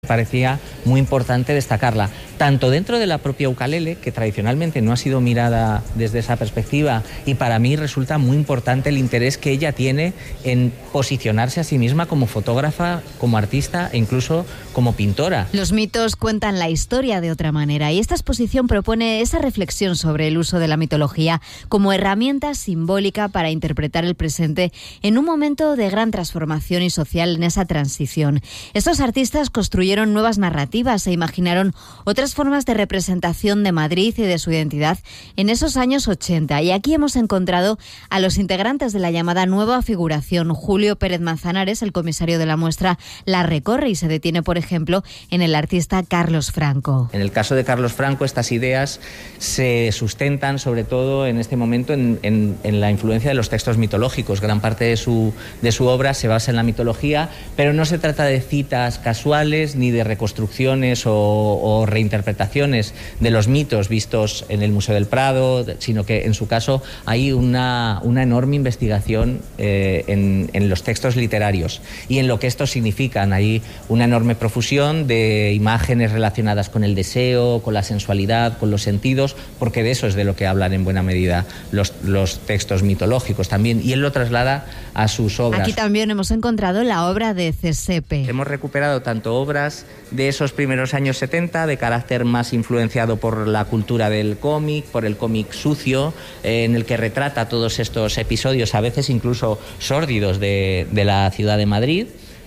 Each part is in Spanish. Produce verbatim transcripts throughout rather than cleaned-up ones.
parecía muy importante destacarla, tanto dentro de la propia ukelele, que tradicionalmente no ha sido mirada desde esa perspectiva, y para mí resulta muy importante el interés que ella tiene en posicionarse a sí misma como fotógrafa, como artista e incluso como pintora. Los mitos cuentan la historia de otra manera y esta exposición propone esa reflexión sobre el uso de la mitología como herramienta simbólica para interpretar el presente en un momento de gran transformación y social en esa transición. Estos artistas construyeron nuevas narrativas e imaginaron otras formas de representación de Madrid y de su identidad en esos años ochenta. Y aquí hemos encontrado a los integrantes de la llamada nueva figuración. Julio Pérez Manzanares, el comisario de la muestra, la recorre y se detiene, por ejemplo, en el artista Carlos Franco. En el caso de Carlos Franco, estas ideas se sustentan sobre todo en este momento en, en, en la influencia de los textos mitológicos. Gran parte de su, de su obra se basa en la mitología, pero no se trata de citas casuales ni de reconstrucciones o, o reinterpretaciones de los mitos vistos en el Museo del Prado, sino que en su caso hay una, una enorme investigación eh, en, en los textos literarios y en lo que estos significan. Hay una enorme profusión de imágenes relacionadas con el deseo, con la sensualidad, con los sentidos, porque de eso es de lo que hablan en buena medida los, los textos mitológicos también, y él lo traslada a sus obras. Aquí también hemos encontrado la obra de Cesepe. Hemos recuperado tanto obras de esos primeros años setenta, de carácter más influenciado por la cultura del cómic, por el cómic sucio, eh, en el que retrata todos estos episodios, a veces incluso sórdidos, de, de la ciudad de Madrid.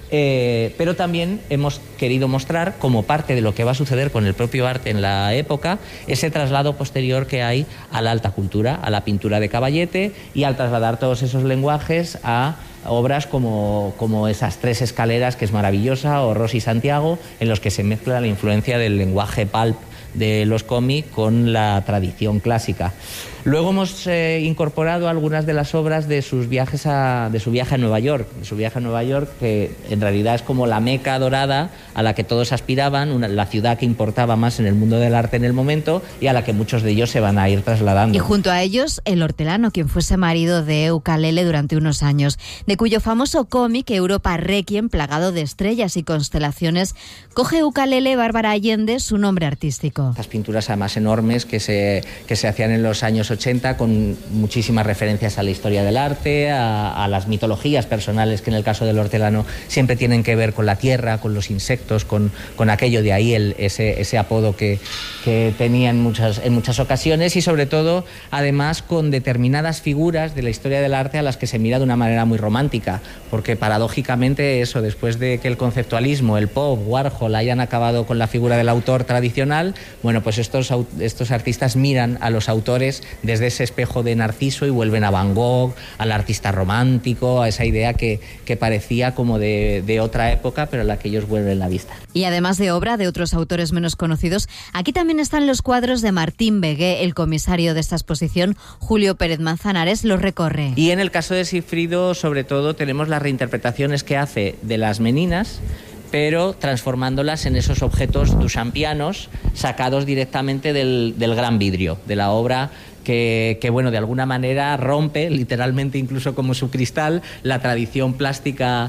Eh, pero también hemos querido mostrar, como parte de lo que va a suceder con el propio arte en la época, ese traslado posterior que hay a la alta cultura, a la pintura de Caballete, y al trasladar todos esos lenguajes a obras como, como esas tres escaleras, que es maravillosa, o Rosy Santiago, en los que se mezcla la influencia del lenguaje pulp de los cómics con la tradición clásica. Luego hemos eh, incorporado algunas de las obras de sus viajes a, de su viaje a Nueva York, de su viaje a Nueva York, que en realidad es como la Meca dorada a la que todos aspiraban, una, la ciudad que importaba más en el mundo del arte en el momento y a la que muchos de ellos se van a ir trasladando. Y junto a ellos, el hortelano, quien fuese marido de ukelele durante unos años, de cuyo famoso cómic Europa Requiem, plagado de estrellas y constelaciones, coge ukelele Bárbara Allende, su nombre artístico. Estas pinturas además enormes que se, que se hacían en los años ochenta, con muchísimas referencias a la historia del arte, a, a las mitologías personales que en el caso del hortelano siempre tienen que ver con la tierra, con los insectos, con, con aquello, de ahí el, ese, ese apodo que, que tenía en muchas, en muchas ocasiones, y sobre todo además con determinadas figuras de la historia del arte a las que se mira de una manera muy romántica, porque paradójicamente eso, después de que el conceptualismo, el pop, Warhol hayan acabado con la figura del autor tradicional, bueno, pues estos, estos artistas miran a los autores desde ese espejo de Narciso y vuelven a Van Gogh, al artista romántico, a esa idea que, que parecía como de, de otra época, pero a la que ellos vuelven la vista. Y además de obra de otros autores menos conocidos, aquí también están los cuadros de Martín Begué. El comisario de esta exposición, Julio Pérez Manzanares, los recorre. Y en el caso de Sigfrido, sobre todo, tenemos las reinterpretaciones que hace de las meninas, pero transformándolas en esos objetos duchampianos sacados directamente del, del gran vidrio, de la obra que, que, bueno, de alguna manera rompe, literalmente incluso como su cristal, la tradición plástica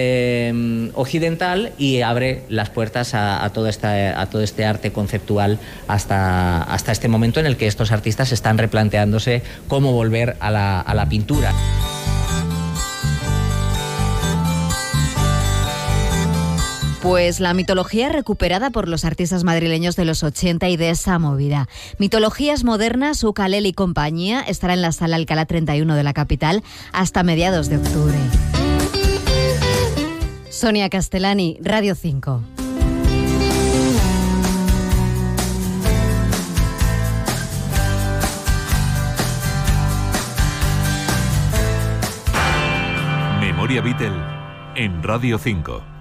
eh, occidental, y abre las puertas a, a, todo esta, a todo este arte conceptual hasta, hasta este momento en el que estos artistas están replanteándose cómo volver a la, a la pintura. Pues la mitología recuperada por los artistas madrileños de los ochenta y de esa movida. Mitologías modernas, ukelele y compañía estará en la Sala Alcalá treinta y uno de la capital hasta mediados de octubre. Sonia Castellani, Radio cinco. Memoria Beatle en Radio cinco.